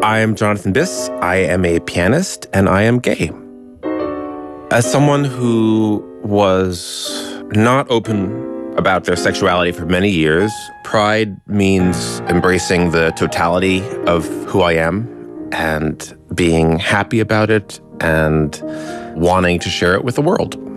I am Jonathan Biss. I am a pianist and I am gay. As someone who was not open about their sexuality for many years, pride means embracing the totality of who I am and being happy about it and wanting to share it with the world.